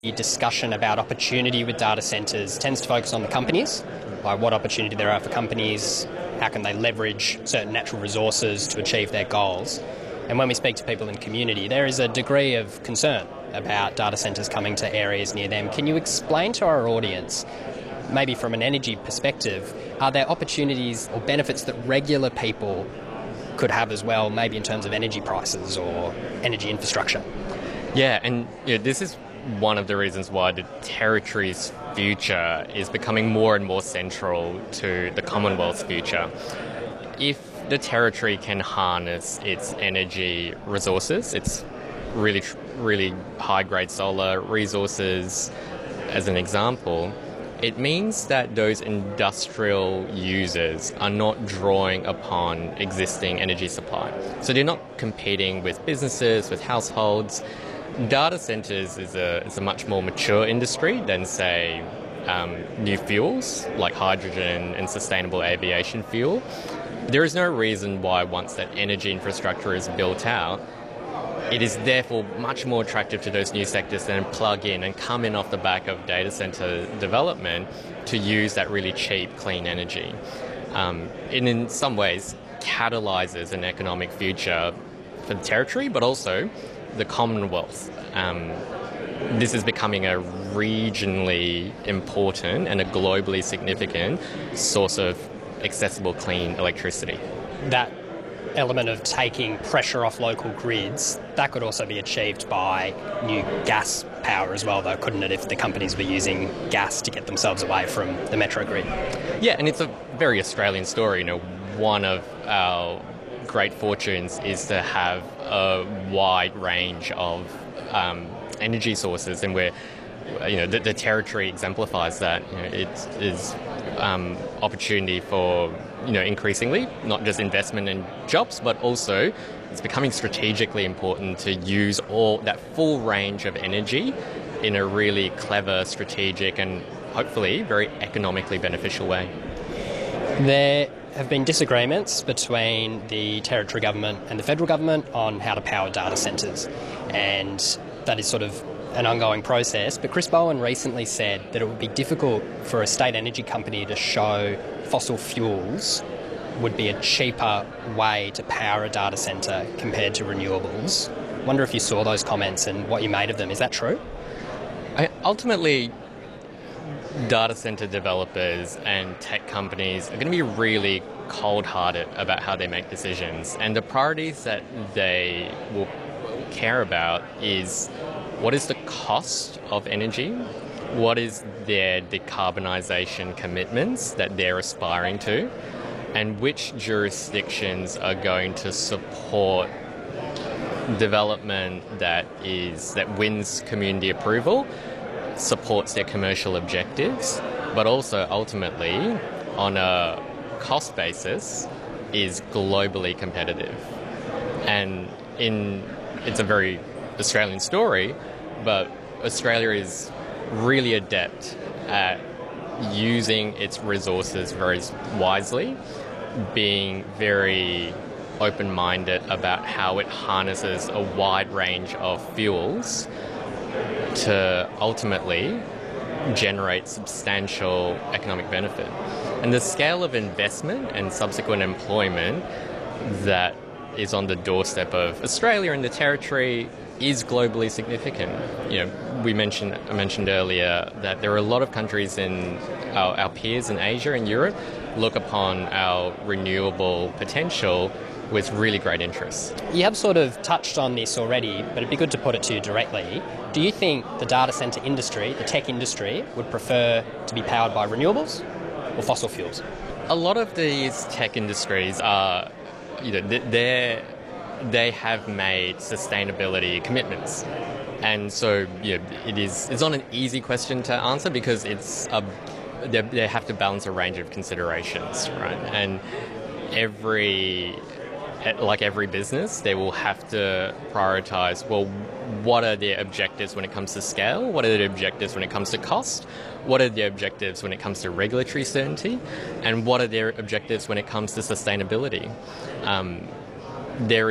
The discussion about opportunity with data centres tends to focus on the companies, like what opportunity there are for companies, how can they leverage certain natural resources to achieve their goals. And when we speak to people in the community, there is a degree of concern about data centres coming to areas near them. Can you explain to our audience, maybe from an energy perspective, are there opportunities or benefits that regular people could have as well, maybe in terms of energy prices or energy infrastructure? Yeah, and this is one of the reasons why the Territory's future is becoming more and more central to the Commonwealth's future. If the Territory can harness its energy resources, its really high-grade solar resources, as an example, it means that those industrial users are not drawing upon existing energy supply. So they're not competing with businesses, with households. Data centres is a much more mature industry than, say, new fuels like hydrogen and sustainable aviation fuel. There is no reason why once that energy infrastructure is built out, it is therefore much more attractive to those new sectors than plug in and come in off the back of data centre development to use that really cheap, clean energy. It in some ways catalyses an economic future for the Territory, but also the Commonwealth. This is becoming a regionally important and a globally significant source of accessible clean electricity. That element of taking pressure off local grids, that could also be achieved by new gas power as well, though, couldn't it, if the companies were using gas to get themselves away from the metro grid? Yeah, and it's a very Australian story. One of our great fortunes is to have a wide range of energy sources, and where the Territory exemplifies that. It is opportunity for increasingly not just investment and jobs, but also it's becoming strategically important to use all that full range of energy in a really clever, strategic, and hopefully very economically beneficial way. There have been disagreements between the Territory government and the federal government on how to power data centres, and that is sort of an ongoing process. But Chris Bowen recently said that it would be difficult for a state energy company to show fossil fuels would be a cheaper way to power a data centre compared to renewables. I wonder if you saw those comments and what you made of them. Is that true? Ultimately, data centre developers and tech companies are going to be really cold-hearted about how they make decisions. And the priorities that they will care about is what is the cost of energy, what is their decarbonisation commitments that they're aspiring to, and which jurisdictions are going to support development that wins community approval, supports their commercial objectives, but also ultimately on a cost basis is globally competitive. And it's a very Australian story, but Australia is really adept at using its resources very wisely, being very open-minded about how it harnesses a wide range of fuels to ultimately generate substantial economic benefit. And the scale of investment and subsequent employment that is on the doorstep of Australia and the Territory is globally significant. I mentioned earlier that there are a lot of countries in our peers in Asia and Europe look upon our renewable potential with really great interest. You have sort of touched on this already, but it'd be good to put it to you directly. Do you think the data centre industry, the tech industry, would prefer to be powered by renewables or fossil fuels? A lot of these tech industries are, they have made sustainability commitments. And so it's not an easy question to answer because they have to balance a range of considerations, right? And like every business, they will have to prioritise, well, what are their objectives when it comes to scale? What are their objectives when it comes to cost? What are their objectives when it comes to regulatory certainty? And what are their objectives when it comes to sustainability? There is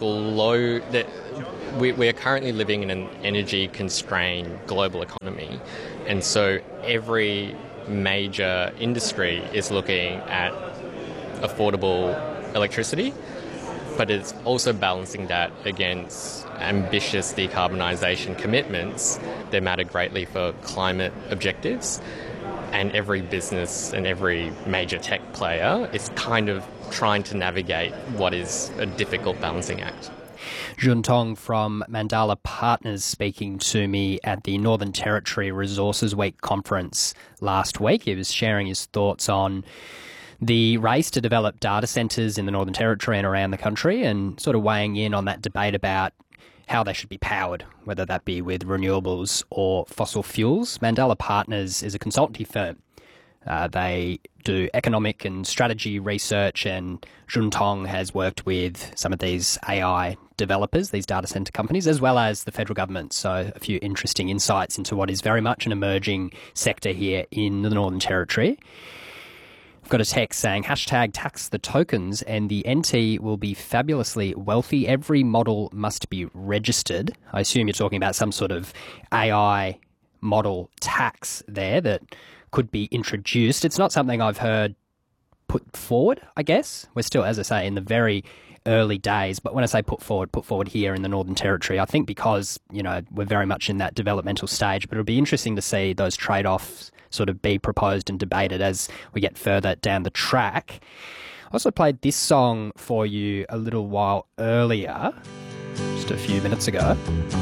we are currently living in an energy-constrained global economy, and so every major industry is looking at affordable electricity, but it's also balancing that against ambitious decarbonisation commitments that matter greatly for climate objectives. And every business and every major tech player is kind of trying to navigate what is a difficult balancing act. Jun Tong from Mandala Partners speaking to me at the Northern Territory Resources Week conference last week. He was sharing his thoughts on the race to develop data centres in the Northern Territory and around the country, and sort of weighing in on that debate about how they should be powered, whether that be with renewables or fossil fuels. Mandala Partners is a consultancy firm. They do economic and strategy research, and Jun Tong has worked with some of these AI developers, these data centre companies, as well as the federal government. So a few interesting insights into what is very much an emerging sector here in the Northern Territory. I've got a text saying, #tax the tokens and the NT will be fabulously wealthy. Every model must be registered. I assume you're talking about some sort of AI model tax there that could be introduced. It's not something I've heard put forward, I guess. We're still, as I say, in the very early days. But when I say put forward here in the Northern Territory, I think because, we're very much in that developmental stage. But it'll be interesting to see those trade-offs sort of be proposed and debated as we get further down the track. I also played this song for you a little while earlier, just a few minutes ago.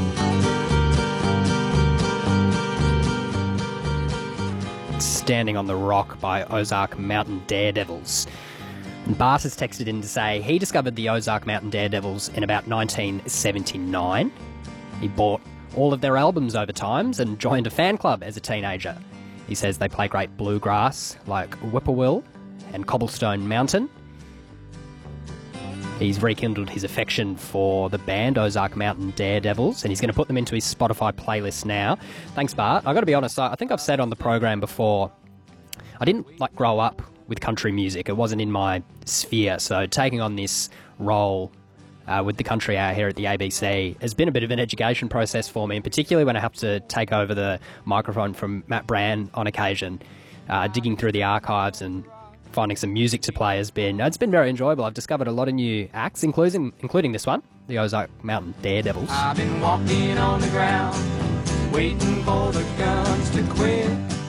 Standing on the Rock by Ozark Mountain Daredevils. And Bart has texted in to say he discovered the Ozark Mountain Daredevils in about 1979. He bought all of their albums over times and joined a fan club as a teenager. He says they play great bluegrass like Whippoorwill and Cobblestone Mountain. He's rekindled his affection for the band Ozark Mountain Daredevils, and he's going to put them into his Spotify playlist now. Thanks, Bart. I've got to be honest, I think I've said on the program before, I didn't grow up with country music. It wasn't in my sphere, so taking on this role with the Country Hour here at the ABC has been a bit of an education process for me, and particularly when I have to take over the microphone from Matt Brand on occasion. Digging through the archives and finding some music to play it's been very enjoyable. I've discovered a lot of new acts, including this one, the Ozark Mountain Daredevils. I've been walking on the ground, waiting for the guns to quit.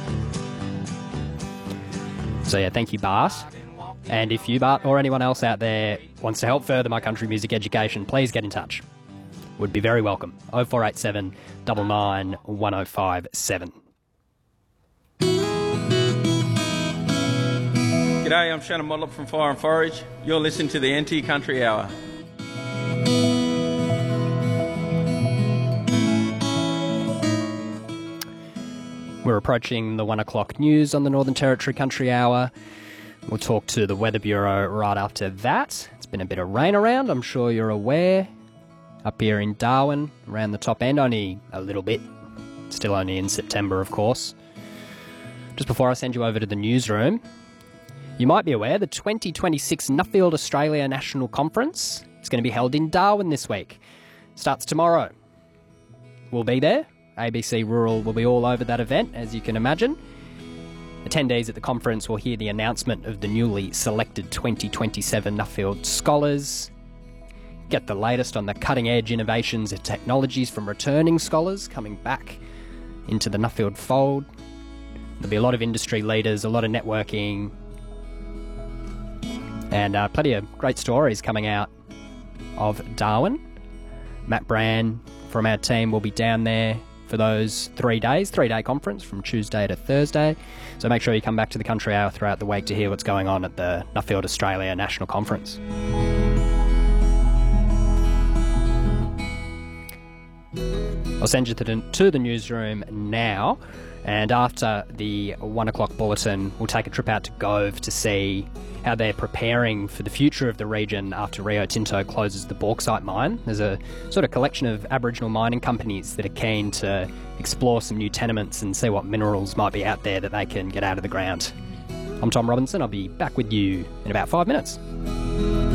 So yeah, thank you, Bart. And if you, Bart, or anyone else out there wants to help further my country music education, please get in touch. Would be very welcome. 0487 99 1057. G'day, I'm Shannon Motlop from Fire and Forage. You're listening to the NT Country Hour. We're approaching the 1 o'clock news on the Northern Territory Country Hour. We'll talk to the Weather Bureau right after that. It's been a bit of rain around, I'm sure you're aware. Up here in Darwin, around the top end, only a little bit. Still only in September, of course. Just before I send you over to the newsroom, you might be aware the 2026 Nuffield Australia National Conference is going to be held in Darwin this week. Starts tomorrow. We'll be there. ABC Rural will be all over that event, as you can imagine. Attendees at the conference will hear the announcement of the newly selected 2027 Nuffield Scholars, get the latest on the cutting-edge innovations and technologies from returning scholars coming back into the Nuffield fold. There'll be a lot of industry leaders, a lot of networking, and plenty of great stories coming out of Darwin. Matt Brand from our team will be down there for those 3 days, 3-day conference from Tuesday to Thursday. So make sure you come back to the Country Hour throughout the week to hear what's going on at the Nuffield Australia National Conference. I'll send you to the newsroom now, and after the 1 o'clock bulletin, we'll take a trip out to Gove to see how they're preparing for the future of the region after Rio Tinto closes the bauxite mine. There's a sort of collection of Aboriginal mining companies that are keen to explore some new tenements and see what minerals might be out there that they can get out of the ground. I'm Tom Robinson. I'll be back with you in about 5 minutes.